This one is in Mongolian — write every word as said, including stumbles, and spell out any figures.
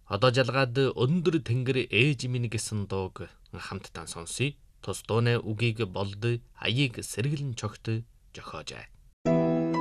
Одоо жалгаад өндөр тэнгэр ээж минь гэсэн дууг хамтдаа сонсъё. Тус дууны үгийг болд аяыг сэргэлэн чогт жохоожээ.